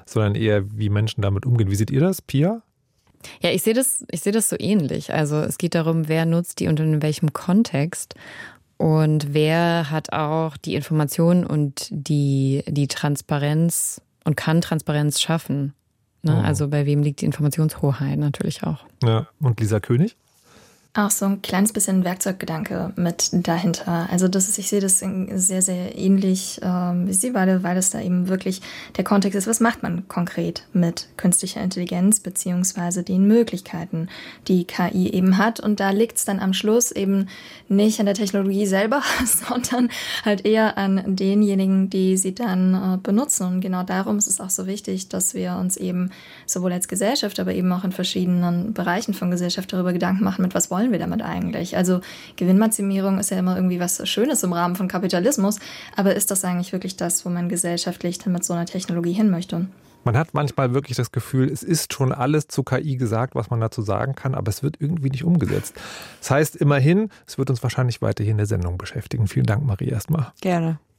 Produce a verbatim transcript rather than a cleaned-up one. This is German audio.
sondern eher, wie Menschen damit umgehen. Wie seht ihr das, Pia? Ja, ich sehe das, ich sehe das so ähnlich. Also es geht darum, wer nutzt die und in welchem Kontext. Und wer hat auch die Informationen und die, die Transparenz und kann Transparenz schaffen. Ne? Mhm. Also bei wem liegt die Informationshoheit natürlich auch. Ja, und Lisa König? Auch so ein kleines bisschen Werkzeuggedanke mit dahinter. Also das ist, ich sehe das sehr, sehr ähnlich ähm, wie Sie beide, weil es da eben wirklich der Kontext ist, was macht man konkret mit künstlicher Intelligenz beziehungsweise den Möglichkeiten, die K I eben hat. Und da liegt es dann am Schluss eben nicht an der Technologie selber, sondern halt eher an denjenigen, die sie dann äh, benutzen. Und genau darum ist es auch so wichtig, dass wir uns eben sowohl als Gesellschaft, aber eben auch in verschiedenen Bereichen von Gesellschaft darüber Gedanken machen, mit was wollen wir damit eigentlich? Also Gewinnmaximierung ist ja immer irgendwie was Schönes im Rahmen von Kapitalismus, aber ist das eigentlich wirklich das, wo man gesellschaftlich dann mit so einer Technologie hin möchte? Man hat manchmal wirklich das Gefühl, es ist schon alles zu K I gesagt, was man dazu sagen kann, aber es wird irgendwie nicht umgesetzt. Das heißt immerhin, es wird uns wahrscheinlich weiterhin in der Sendung beschäftigen. Vielen Dank, Marie, erstmal. Gerne.